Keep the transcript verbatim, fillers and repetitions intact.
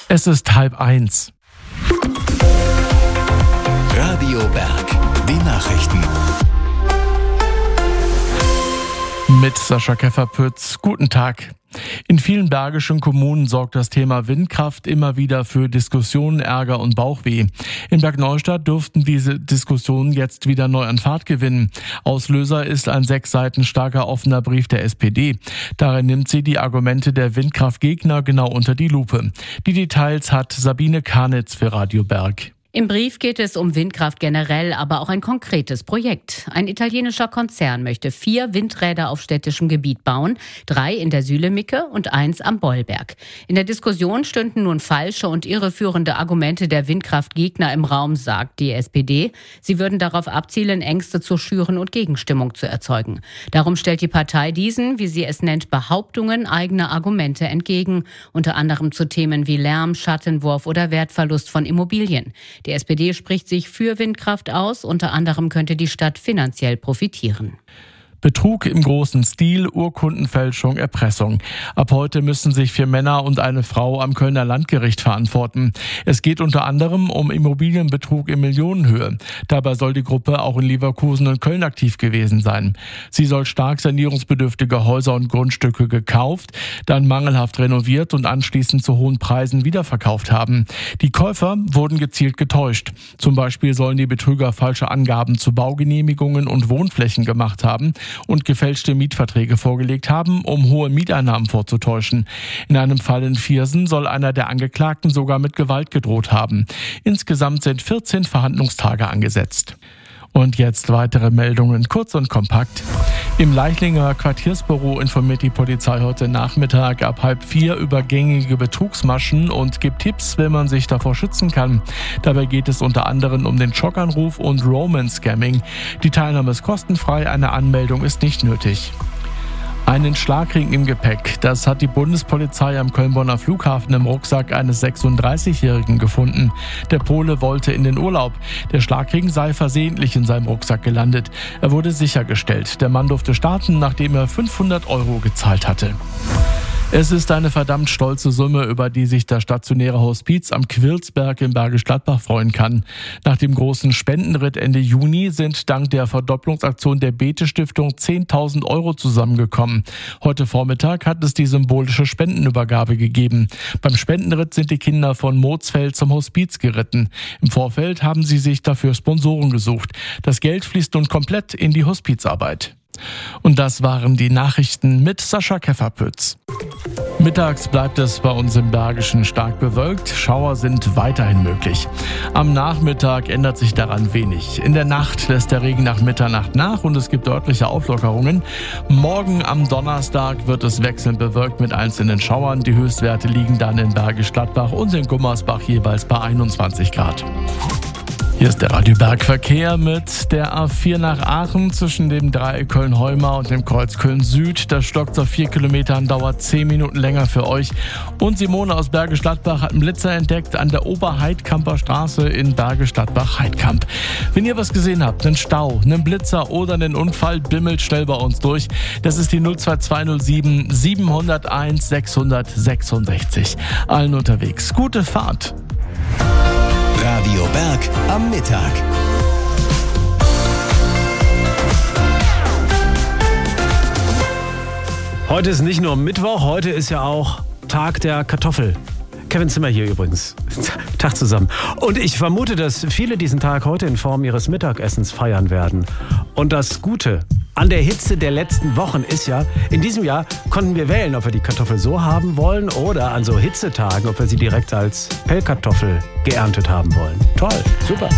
Es ist halb eins. Radio Berg, die Nachrichten. Mit Sascha Kefferpütz. Guten Tag. In vielen bergischen Kommunen sorgt das Thema Windkraft immer wieder für Diskussionen, Ärger und Bauchweh. In Bergneustadt dürften diese Diskussionen jetzt wieder neu an Fahrt gewinnen. Auslöser ist ein sechs Seiten starker offener Brief der S P D. Darin nimmt sie die Argumente der Windkraftgegner genau unter die Lupe. Die Details hat Sabine Karnitz für Radio Berg. Im Brief geht es um Windkraft generell, aber auch ein konkretes Projekt. Ein italienischer Konzern möchte vier Windräder auf städtischem Gebiet bauen, drei in der Sülemicke und eins am Bollberg. In der Diskussion stünden nun falsche und irreführende Argumente der Windkraftgegner im Raum, sagt die S P D. Sie würden darauf abzielen, Ängste zu schüren und Gegenstimmung zu erzeugen. Darum stellt die Partei diesen, wie sie es nennt, Behauptungen eigener Argumente entgegen, unter anderem zu Themen wie Lärm, Schattenwurf oder Wertverlust von Immobilien. Die S P D spricht sich für Windkraft aus. Unter anderem könnte die Stadt finanziell profitieren. Betrug im großen Stil, Urkundenfälschung, Erpressung. Ab heute müssen sich vier Männer und eine Frau am Kölner Landgericht verantworten. Es geht unter anderem um Immobilienbetrug in Millionenhöhe. Dabei soll die Gruppe auch in Leverkusen und Köln aktiv gewesen sein. Sie soll stark sanierungsbedürftige Häuser und Grundstücke gekauft, dann mangelhaft renoviert und anschließend zu hohen Preisen wiederverkauft haben. Die Käufer wurden gezielt getäuscht. Zum Beispiel sollen die Betrüger falsche Angaben zu Baugenehmigungen und Wohnflächen gemacht haben und gefälschte Mietverträge vorgelegt haben, um hohe Mieteinnahmen vorzutäuschen. In einem Fall in Viersen soll einer der Angeklagten sogar mit Gewalt gedroht haben. Insgesamt sind vierzehn Verhandlungstage angesetzt. Und jetzt weitere Meldungen, kurz und kompakt. Im Leichlinger Quartiersbüro informiert die Polizei heute Nachmittag ab halb vier über gängige Betrugsmaschen und gibt Tipps, wie man sich davor schützen kann. Dabei geht es unter anderem um den Schockanruf und Roman-Scamming. Die Teilnahme ist kostenfrei, eine Anmeldung ist nicht nötig. Einen Schlagring im Gepäck, das hat die Bundespolizei am Köln-Bonner Flughafen im Rucksack eines sechsunddreißigjährigen gefunden. Der Pole wollte in den Urlaub. Der Schlagring sei versehentlich in seinem Rucksack gelandet. Er wurde sichergestellt. Der Mann durfte starten, nachdem er fünfhundert Euro gezahlt hatte. Es ist eine verdammt stolze Summe, über die sich das stationäre Hospiz am Quilsberg in Bergisch Gladbach freuen kann. Nach dem großen Spendenritt Ende Juni sind dank der Verdopplungsaktion der Bete-Stiftung zehntausend Euro zusammengekommen. Heute Vormittag hat es die symbolische Spendenübergabe gegeben. Beim Spendenritt sind die Kinder von Moosfeld zum Hospiz geritten. Im Vorfeld haben sie sich dafür Sponsoren gesucht. Das Geld fließt nun komplett in die Hospizarbeit. Und das waren die Nachrichten mit Sascha Kefferpütz. Mittags bleibt es bei uns im Bergischen stark bewölkt. Schauer sind weiterhin möglich. Am Nachmittag ändert sich daran wenig. In der Nacht lässt der Regen nach Mitternacht nach und es gibt örtliche Auflockerungen. Morgen am Donnerstag wird es wechselnd bewölkt mit einzelnen Schauern. Die Höchstwerte liegen dann in Bergisch Gladbach und in Gummersbach jeweils bei einundzwanzig Grad. Hier ist der Radio Berg Verkehr mit der A vier nach Aachen zwischen dem Dreieck Köln-Heumar und dem Kreuz Köln-Süd. Das stockt auf vier Kilometern, dauert zehn Minuten länger für euch. Und Simone aus Bergisch Gladbach hat einen Blitzer entdeckt an der Oberheidkamper Straße in Bergisch Gladbach-Heidkamp. Wenn ihr was gesehen habt, einen Stau, einen Blitzer oder einen Unfall, bimmelt schnell bei uns durch. Das ist die null zwei zwei null sieben sieben null eins sechs sechs sechs. Allen unterwegs. Gute Fahrt! Radio Berg am Mittag. Heute ist nicht nur Mittwoch, heute ist ja auch Tag der Kartoffel. Kevin Zimmer hier übrigens. Tag zusammen. Und ich vermute, dass viele diesen Tag heute in Form ihres Mittagessens feiern werden. Und das Gute an der Hitze der letzten Wochen ist ja, in diesem Jahr konnten wir wählen, ob wir die Kartoffel so haben wollen oder an so Hitzetagen, ob wir sie direkt als Pellkartoffel geerntet haben wollen. Toll, super.